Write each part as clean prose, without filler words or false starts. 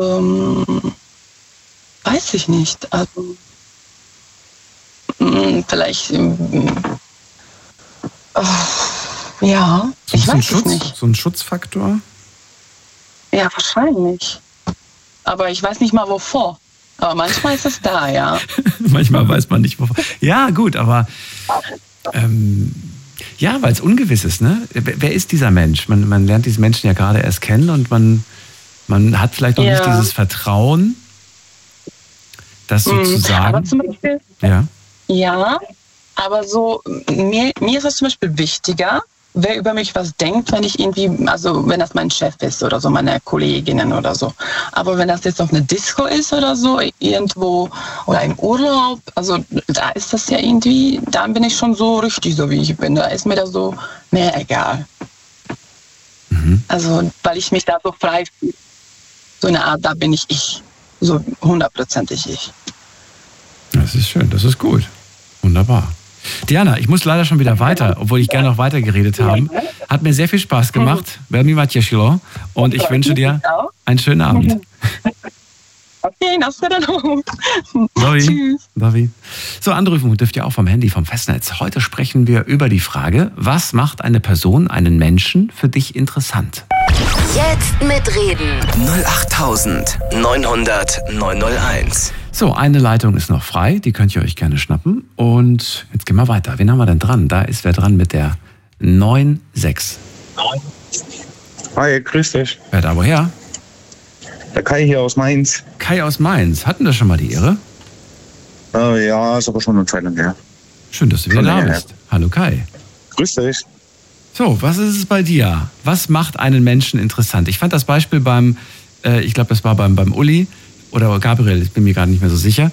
Weiß ich nicht. Also vielleicht ja, ich weiß es nicht. So ein Schutzfaktor? Ja, wahrscheinlich. Aber ich weiß nicht mal wovor. Aber manchmal ist es da, ja. Manchmal weiß man nicht wovor. Ja, gut, aber ja, weil es ungewiss ist, ne? Wer ist dieser Mensch? Man lernt diesen Menschen ja gerade erst kennen und man hat vielleicht noch nicht dieses Vertrauen, das sozusagen. Aber zum Beispiel, ja, aber so, mir ist es zum Beispiel wichtiger, wer über mich was denkt, wenn ich irgendwie, also wenn das mein Chef ist oder so, meine Kolleginnen oder so. Aber wenn das jetzt auf eine Disco ist oder so, irgendwo oder im Urlaub, also da ist das ja irgendwie, da bin ich schon so richtig, so wie ich bin. Da ist mir das so mehr egal. Also, weil ich mich da so frei fühle. So eine Art, da bin ich. So 100%ig ich. Das ist schön, das ist gut. Wunderbar. Diana, ich muss leider schon wieder weiter, obwohl ich gerne noch weiter geredet habe. Hat mir sehr viel Spaß gemacht. Velmi ma těšilo. Und ich wünsche dir einen schönen Abend. Okay, nasvidanou. Tschüss. So, anrufen dürft ihr auch vom Handy, vom Festnetz. Heute sprechen wir über die Frage, was macht eine Person, einen Menschen für dich interessant? Jetzt mitreden. 08900 901. So, eine Leitung ist noch frei, die könnt ihr euch gerne schnappen. Und jetzt gehen wir weiter. Wen haben wir denn dran? Da ist wer dran mit der 96. Hi, grüß dich. Wer da woher? Der Kai hier aus Mainz. Kai aus Mainz. Hatten wir schon mal die Ehre? Ja, ist aber schon eine Zeit lang her. Schön, dass du wieder da bist. Hallo Kai. Grüß dich. So, was ist es bei dir? Was macht einen Menschen interessant? Ich fand das Beispiel ich glaube, das war beim Uli oder Gabriel, ich bin mir gerade nicht mehr so sicher.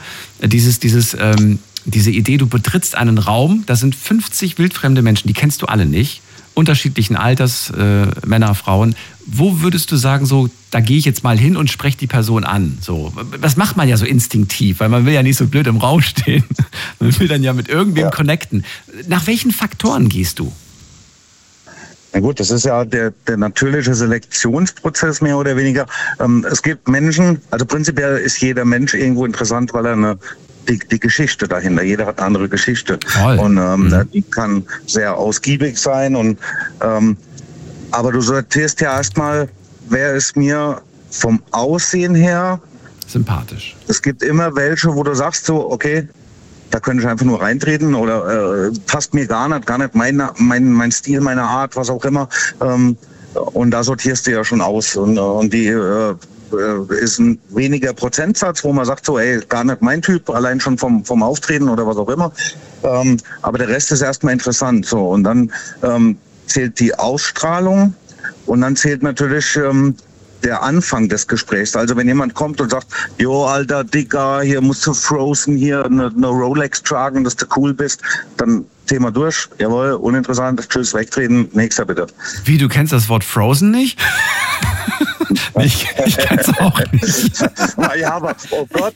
Diese Idee, du betrittst einen Raum, da sind 50 wildfremde Menschen, die kennst du alle nicht, unterschiedlichen Alters, Männer, Frauen. Wo würdest du sagen, so, da gehe ich jetzt mal hin und spreche die Person an? So, das macht man ja so instinktiv, weil man will ja nicht so blöd im Raum stehen. Man will dann ja mit irgendwem connecten. Nach welchen Faktoren gehst du? Na gut, das ist ja der natürliche Selektionsprozess mehr oder weniger. Es gibt Menschen, also prinzipiell ist jeder Mensch irgendwo interessant, weil er die Geschichte dahinter, jeder hat eine andere Geschichte. Toll. Und die kann sehr ausgiebig sein. Aber du sortierst ja erstmal, wer ist mir vom Aussehen her sympathisch. Es gibt immer welche, wo du sagst so, okay, da könnte ich einfach nur reintreten oder passt mir gar nicht mein Stil, meine Art, was auch immer. Und da sortierst du ja schon aus. Und die ist ein weniger Prozentsatz, wo man sagt so, ey, gar nicht mein Typ, allein schon vom Auftreten oder was auch immer. Aber der Rest ist erstmal interessant. So. Und dann zählt die Ausstrahlung und dann zählt natürlich der Anfang des Gesprächs. Also wenn jemand kommt und sagt, jo, alter Dicker, hier musst du Frozen, hier eine Rolex tragen, dass du cool bist, dann Thema durch. Jawohl, uninteressant, tschüss, wegtreten, nächster bitte. Wie, du kennst das Wort Frozen nicht? Ich kenn's auch nicht. Ja, aber oh Gott.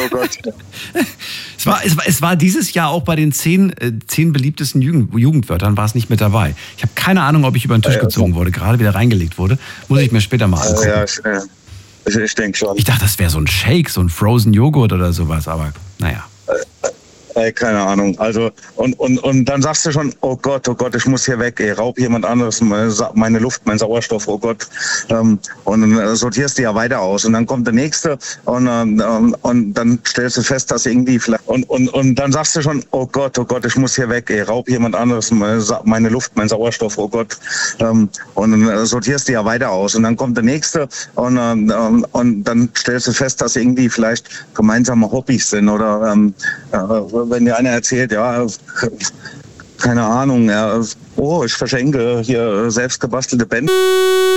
Es war dieses Jahr auch bei den 10 beliebtesten Jugendwörtern war es nicht mit dabei. Ich habe keine Ahnung, ob ich über den Tisch gezogen wurde, gerade wieder reingelegt wurde. Muss ich mir später mal angucken. Ja, ich denke schon. Ich dachte, das wäre so ein Shake, so ein Frozen Joghurt oder sowas, aber naja. Keine Ahnung. Also und dann sagst du schon, oh Gott, ich muss hier weg, raub jemand anderes meine Luft, mein Sauerstoff, oh Gott. Und dann sortierst du ja weiter aus. Und dann kommt der nächste und dann stellst du fest, dass irgendwie vielleicht und dann sagst du schon, oh Gott, ich muss hier weg, raub jemand anderes meine Luft, mein Sauerstoff, oh Gott. Und dann sortierst du ja weiter aus. Und dann kommt der nächste und dann stellst du fest, dass irgendwie vielleicht gemeinsame Hobbys sind oder wenn dir einer erzählt, ja, keine Ahnung, ja, oh, ich verschenke hier selbst gebastelte Bänder.